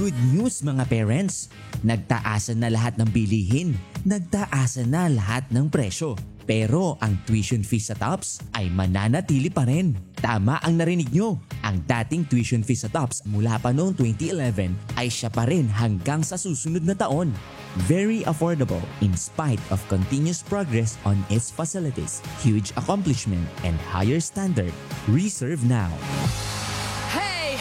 Good news mga parents! Nagtaasan na lahat ng bilihin, nagtaasan na lahat ng presyo. Pero ang tuition fee sa TOPS ay mananatili pa rin. Tama ang narinig nyo. Ang dating tuition fee sa TOPS mula pa noong 2011 ay siya pa rin hanggang sa susunod na taon. Very affordable in spite of continuous progress on its facilities, huge accomplishment, and higher standard. Reserve now.